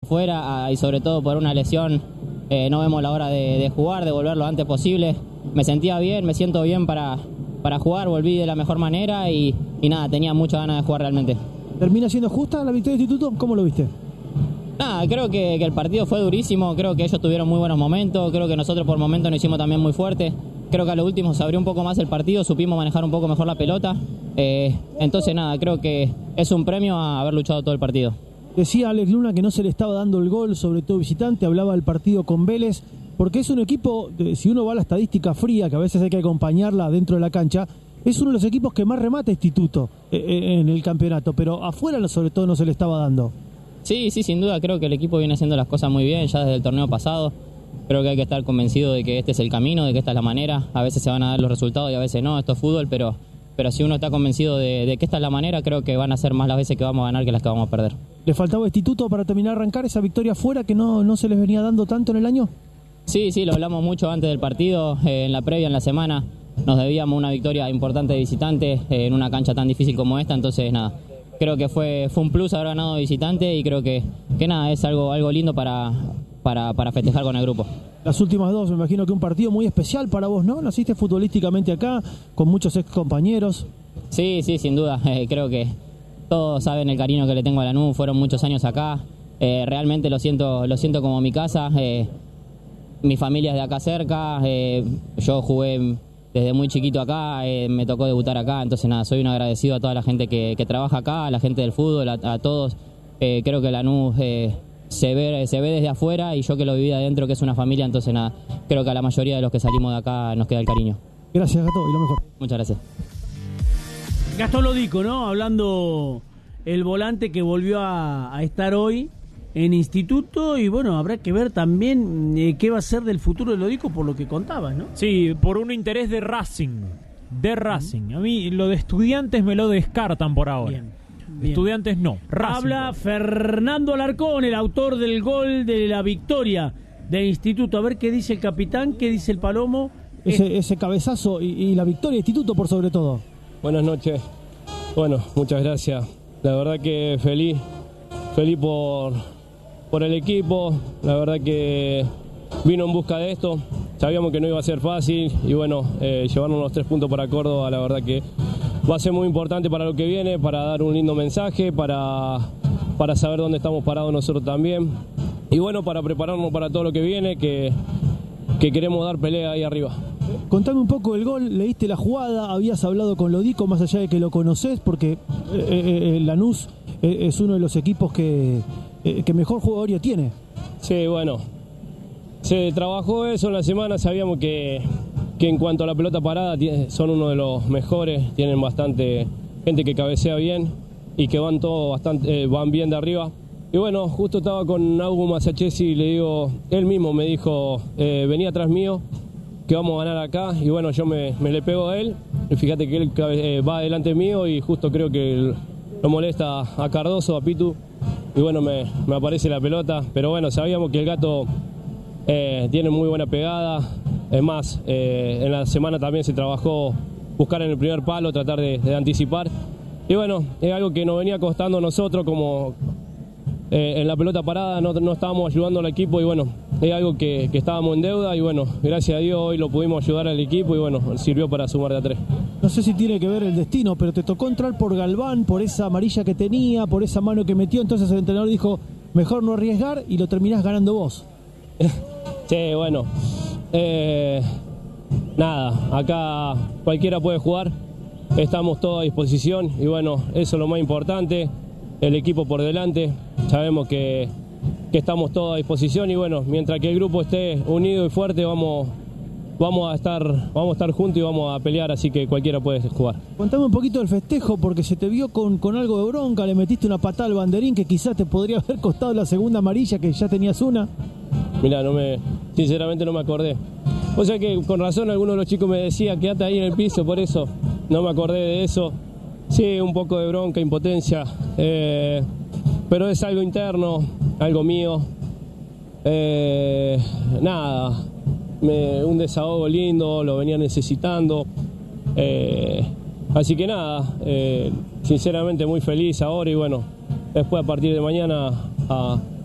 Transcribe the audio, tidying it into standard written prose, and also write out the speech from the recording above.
fuera y sobre todo por una lesión no vemos la hora de jugar, de volver lo antes posible. Me sentía bien, me siento bien para jugar, volví de la mejor manera y nada, tenía muchas ganas de jugar realmente. ¿Termina siendo justa la victoria de Instituto? ¿Cómo lo viste? Nada, creo que el partido fue durísimo, creo que ellos tuvieron muy buenos momentos, creo que nosotros por momentos nos hicimos también muy fuerte. Creo que a lo último se abrió un poco más el partido, supimos manejar un poco mejor la pelota. Entonces nada, creo que es un premio a haber luchado todo el partido. Decía Alex Luna que no se le estaba dando el gol, sobre todo visitante, hablaba del partido con Vélez, porque es un equipo, si uno va a la estadística fría, que a veces hay que acompañarla dentro de la cancha, es uno de los equipos que más remata Instituto en el campeonato, pero afuera sobre todo no se le estaba dando. Sí, sin duda, creo que el equipo viene haciendo las cosas muy bien ya desde el torneo pasado. Creo que hay que estar convencido de que este es el camino, de que esta es la manera. A veces se van a dar los resultados y a veces no, esto es fútbol, pero si uno está convencido de que esta es la manera, creo que van a ser más las veces que vamos a ganar que las que vamos a perder. ¿Le faltaba Instituto para terminar de arrancar esa victoria afuera que no se les venía dando tanto en el año? Sí, lo hablamos mucho antes del partido, en la previa, en la semana. Nos debíamos una victoria importante de visitante en una cancha tan difícil como esta, entonces nada. Creo que fue un plus haber ganado de visitante y creo que nada, es algo lindo para festejar con el grupo. Las últimas dos, me imagino que un partido muy especial para vos, ¿no? Naciste futbolísticamente acá, con muchos ex compañeros. Sí, sin duda. Creo que todos saben el cariño que le tengo a Lanús, fueron muchos años acá. Realmente lo siento como mi casa. Mi familia es de acá cerca, yo jugué desde muy chiquito acá, me tocó debutar acá, entonces nada, soy un agradecido a toda la gente que trabaja acá, a la gente del fútbol, a todos. Creo que Lanús se ve desde afuera y yo que lo viví adentro, que es una familia, entonces nada, creo que a la mayoría de los que salimos de acá nos queda el cariño. Gracias, Gato, y lo mejor. Muchas gracias. Gastón Lodico, ¿no? Hablando el volante que volvió a estar hoy en Instituto, y bueno, habrá que ver también qué va a ser del futuro de Lodico por lo que contabas, ¿no? Sí, por un interés de Racing. A mí lo de Estudiantes me lo descartan por ahora. Bien. Estudiantes no. Racing. Habla Fernando Alarcón, el autor del gol de la victoria de Instituto. A ver qué dice el capitán, qué dice el Palomo. Ese cabezazo y la victoria de Instituto por sobre todo. Buenas noches. Bueno, muchas gracias. La verdad que feliz por el equipo. La verdad que vino en busca de esto. Sabíamos que no iba a ser fácil y bueno, llevarnos los 3 puntos para Córdoba, la verdad que va a ser muy importante para lo que viene, para dar un lindo mensaje, para saber dónde estamos parados nosotros también. Y bueno, para prepararnos para todo lo que viene, que queremos dar pelea ahí arriba. Contame un poco el gol, leíste la jugada, habías hablado con Lodico, más allá de que lo conocés, porque Lanús es uno de los equipos que mejor jugador tiene. Sí, bueno, se trabajó eso en la semana, sabíamos que en cuanto a la pelota parada son uno de los mejores, tienen bastante gente que cabecea bien y que van bien de arriba. Y bueno, justo estaba con Augu Masachesi y le digo, él mismo me dijo, venía atrás mío, que vamos a ganar acá, y bueno, yo me le pego a él, y fíjate que él va delante mío y justo creo que lo molesta a Cardoso, a Pitu, y bueno, me aparece la pelota, pero bueno, sabíamos que el Gato tiene muy buena pegada, es más, en la semana también se trabajó buscar en el primer palo, tratar de anticipar, y bueno, es algo que nos venía costando a nosotros como... en la pelota parada no estábamos ayudando al equipo y bueno, es algo que estábamos en deuda y bueno, gracias a Dios hoy lo pudimos ayudar al equipo y bueno, sirvió para sumar de a 3. No sé si tiene que ver el destino, pero te tocó entrar por Galván, por esa amarilla que tenía, por esa mano que metió, entonces el entrenador dijo, mejor no arriesgar y lo terminás ganando vos. Sí, bueno, nada, acá cualquiera puede jugar, estamos todos a disposición y bueno, eso es lo más importante, el equipo por delante. Sabemos que estamos todos a disposición y bueno, mientras que el grupo esté unido y fuerte vamos a estar juntos y vamos a pelear, así que cualquiera puede jugar. Contame un poquito del festejo porque se te vio con algo de bronca, le metiste una patada al banderín que quizás te podría haber costado la segunda amarilla que ya tenías una. Mirá, sinceramente no me acordé. O sea que con razón alguno de los chicos me decía quédate ahí en el piso, por eso no me acordé de eso. Sí, un poco de bronca, impotencia, pero es algo interno, algo mío. Nada, un desahogo lindo, lo venía necesitando. Así que nada, sinceramente muy feliz ahora y bueno, después a partir de mañana a